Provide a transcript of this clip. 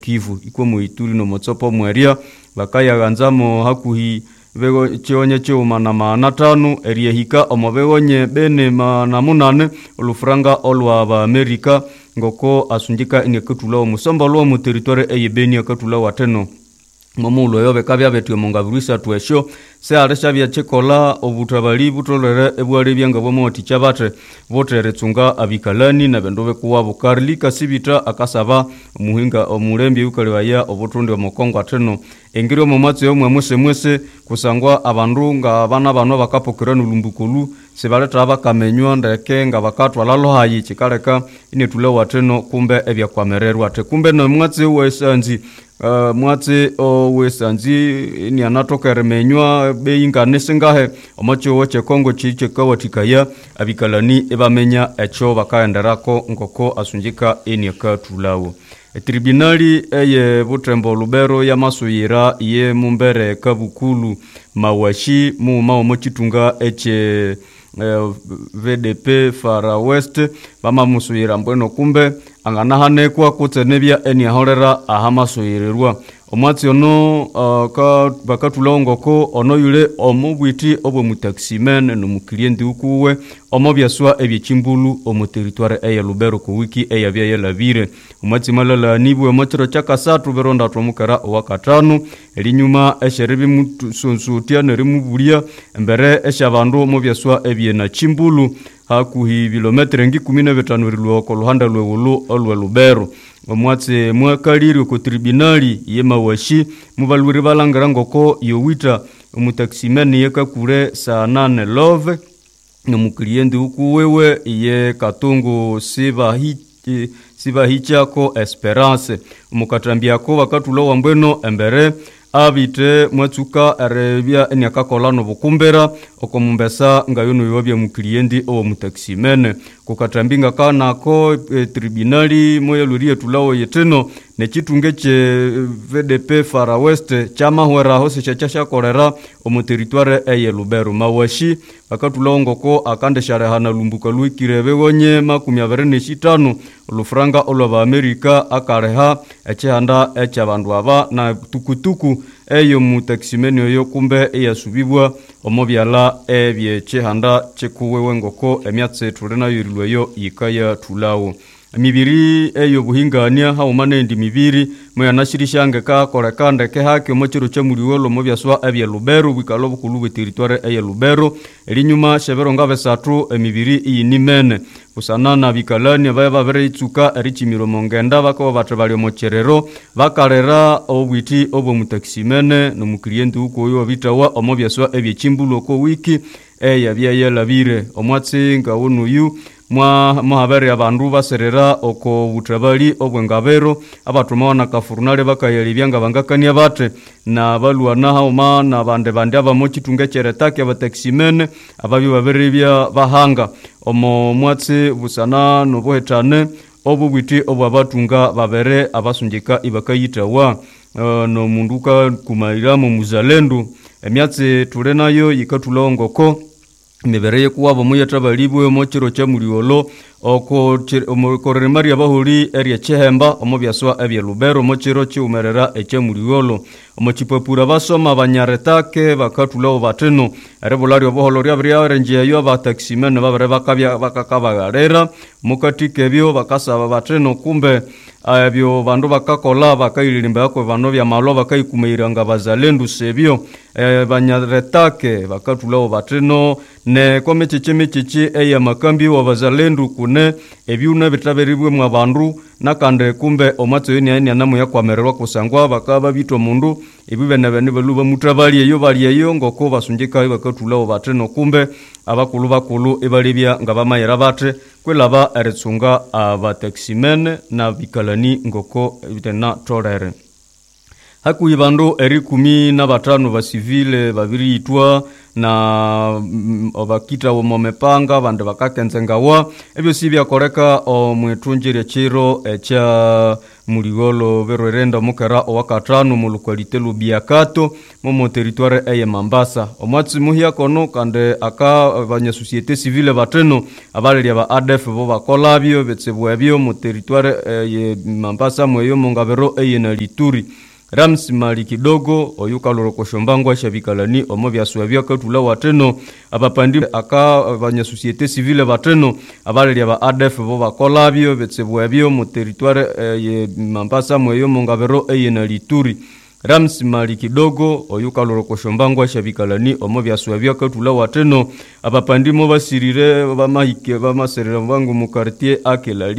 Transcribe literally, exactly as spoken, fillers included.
Kivu iko muituri no motsopo mweria bakaya ganzamo hakuhi bego chionye choma na maana tano eriyehika omobegonye bene mana munane olufranga olwa ba Amerika ngoko asunjika inekutula omusomba lwo mu territoire eyebeni akatula wateno Mamulo yobe kabya betwe mongaburisa twesho se aresha bya chekola obutabali butolere ebwari byanga bomoti chabate botere tsunga abikalani na bendobe kuwa bukarli kasibita akasaba muhinga omulembi ukalewaya obutunde omukongo ateno engiro momatse yomwe mwese mwese kusangwa abandu nga bana bano bakapokirana lumbukulu sebaleta bakamenywa ndeke nga bakatwa lalo hayi chikaleka inetule wateno kumbe ebya kwamererwa te kumbe no mwatse wesanzi Uh, mwatse o wesanzi ni anatoka remenywa beinga nesengahe omacho wache Kongo chiche kawatikaya abikalani ebamenya echo bakaenderako ngoko asunjika eniaka tulawo tribunali eye Butembo Lubero ya masuyira ye mumbere kabukulu mawashi mu mao mochitunga eche Uh, V D P Fara West bama musuyira mbweno kumbe anganahane kwa kutsenebya eni ahorera ahamasuyirwa omwatsi ono uh, ka bakatulongoko ono yule omubwiti obwo mutaximen no muklienti ukuwe omobyaswa ebyechimbulu omu territoire eye Lubero ku wiki eye bya yelavire omwatsi malala nibwe motero chakasatu beronda tomukara wakatano elinyuma esheribi musunsutia nerimubulia mbere eshabandu omobyaswa ebye na chimbulu hakuhi kilometre ngi kumi na bitano rilwo ko luhanda lwewulu olwe Lubero omwatse mwakaliri ku tribunali ye mawashi mubalwiri balangara ngoko yowita omutaximeni yekakure saa nane love no muklienti ukuwewe ye Katungu siba hiti siba hichako Esperance mukatambiako wakatulo wambweno embere abite mwatsuka arebya enyakakolano bukumbera okomumbesa ngayono yobya muklienti o mutaximene kukatambinga kanako e, tribunali moya lurie tulawo yeteno nechitunge che V D P Fara West chama hwera hose chachasha korera omu territoire eye Lubero mawashi akatulongoko akande sharehana lumbuka luikirebe wonye makumi abiri n'eshitano olufranga olwa Amerika akareha echehanda echa bandu aba na tukutuku eyo mutaximeni oyo kumbe eyasubibwa omobyala ebye chehanda chekuwewe ngoko emyatse tulena yurilweyo yikaya tulawo mibiri eyo buhingania haumanendi mibiri moya nashirishange ka korekande ke hake mochiro chamuliwolo mobyaswa ebye Lubero bikalo bukulu territoire eye Lubero elinyuma shebero ngabe satu emibiri iyi nimene kusanana bikalani abaya bere itsuka erichimiro mongenda bako batebali mocherero bakalera obwiti obo mutaximene no muklienti uko yo bitawa omobyaswa ebye chimbulo ko wiki eya bya yelavire omwatsi ngawonu yu mwa muhabari abandu baserera oko butabali obwengabero abatuma na kafurnale bakayelibyanga bangakania bate na balwana hauma na bande bande abamochitunga cheretake abataximene ababi baberibya bahanga omo mwatsi busana no bohetane obubwiti obwabatunga babere abasunjika ibakayitawa uh, no munduka kumaira mu muzalendo emyatse tulenayo yikatulongoko mibereye kuwabo muyatrabalibwe mochiro cha muliolo oko omokoremari abahuri area chehemba omobyaswa ebye Lubero mochiro chiumerera eche muliolo omochipapura basoma banyaretake bakatulawo bateno erebulari oboholori abria renje yo abataximene babere bakabya bakakabagarera mukatike byo bakasaba bateno kumbe abyo bandu bakakola bakayilirimba ko bano bya malo bakayikumeiranga bazalendu sebyo e, banyaretake bakatulawo bateno ne komechiche mechiche eya makambi wa bazalendu kune ebyuna bitaberibwe mu abandu nakande kumbe omatso yeni ani anamu yakwamererwa kusangwa bakaba bito mundu ebibene bene baluba mutabali eyo bali eyo ngoko basunjika bakatulawo bateno kumbe abakulu bakulu ebalibya ngabamayera bate kwelaba eretsunga abataximene na bikalani ngoko bitena torere hakuyibandu eri kumi na batano ba civile babiri itwa na mm, obakita omomepanga bande bakakenzengawa ebyo sibya koreka omwetunjire chiro echa muligolo verwerenda mukera owakatano mulukwalite lubiakato momo territoire eye Mambasa omwatsi muhia kono kande aka banya societe civile bateno abalya ba A D F bo bakolabyo betsebwebyo mu territoire eye Mambasa mweyo mungabero eye na Lituri Rams mali kidogo oyuka loroko shombangwa shabikalani omo byaswabya katula wateno abapandi aka banya societe civile bateno abalya ba A D F bo bakolabyo betsebwebyo mu territoire ye Mambasa mweyo mungabero eye na Lituri Rams mali kidogo oyuka loroko shombangwa shabikalani omo byaswabya katula wateno abapandi mo basirire bamahike bamaserera bangu mu quartier Akelali